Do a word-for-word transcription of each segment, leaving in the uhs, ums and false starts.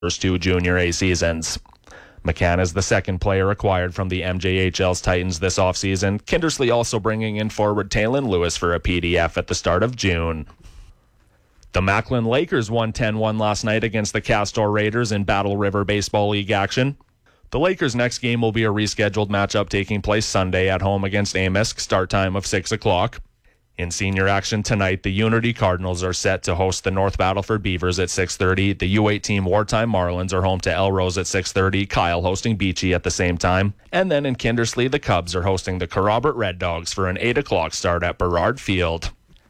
first two Junior A seasons. McCann is the second player acquired from the M J H L's Titans this offseason, Kindersley also bringing in forward Taylon Lewis for a P D F at the start of June. The Macklin Lakers won ten one last night against the Castor Raiders in Battle River Baseball League action. The Lakers' next game will be a rescheduled matchup taking place Sunday at home against Amisk, start time of six o'clock. In senior action tonight, the Unity Cardinals are set to host the North Battleford Beavers at six thirty. The U eighteen Wartime Marlins are home to Elrose at six thirty, Kyle hosting Beachy at the same time. And then in Kindersley, the Cubs are hosting the Kerrobert Red Dogs for an eight o'clock start at Burrard Field.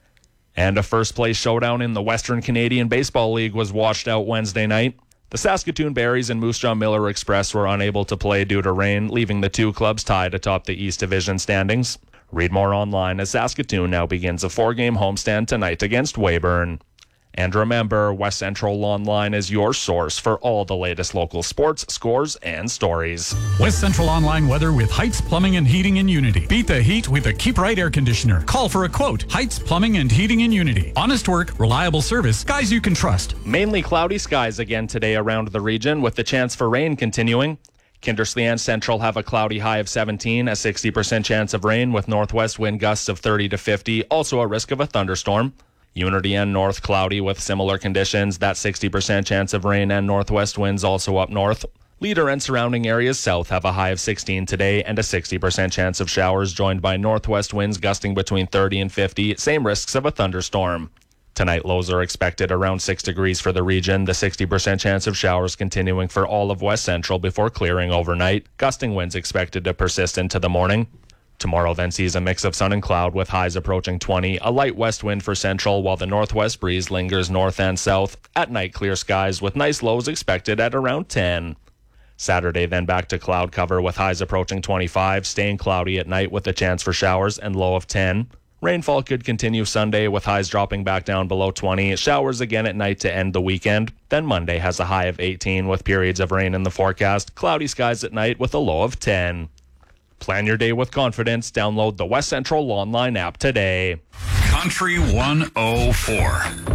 And a first-place showdown in the Western Canadian Baseball League was washed out Wednesday night. The Saskatoon Berries and Moose Jaw Miller Express were unable to play due to rain, leaving the two clubs tied atop the East Division standings. Read more online as Saskatoon now begins a four-game homestand tonight against Weyburn. And remember, West Central Online is your source for all the latest local sports, scores, and stories. West Central Online weather with Heights Plumbing and Heating in Unity. Beat the heat with a Keep Right air conditioner. Call for a quote. Heights Plumbing and Heating in Unity. Honest work, reliable service, guys you can trust. Mainly cloudy skies again today around the region, with the chance for rain continuing. Kindersley and Central have a cloudy high of seventeen, a sixty percent chance of rain with northwest wind gusts of thirty to fifty, also a risk of a thunderstorm. Unity and North cloudy with similar conditions, that sixty percent chance of rain and northwest winds also up north. Leader and surrounding areas south have a high of sixteen today and a sixty percent chance of showers, joined by northwest winds gusting between thirty and fifty, same risks of a thunderstorm. Tonight, lows are expected around six degrees for the region, the sixty percent chance of showers continuing for all of West Central before clearing overnight. Gusting winds expected to persist into the morning. Tomorrow then sees a mix of sun and cloud with highs approaching twenty, a light west wind for Central while the northwest breeze lingers north and south. At night, clear skies with nice lows expected at around ten. Saturday then back to cloud cover with highs approaching twenty-five, staying cloudy at night with a chance for showers and low of ten. Rainfall could continue Sunday with highs dropping back down below twenty, showers again at night to end the weekend. Then Monday has a high of eighteen with periods of rain in the forecast, cloudy skies at night with a low of ten. Plan your day with confidence. Download the West Central Online app today. Country one oh four.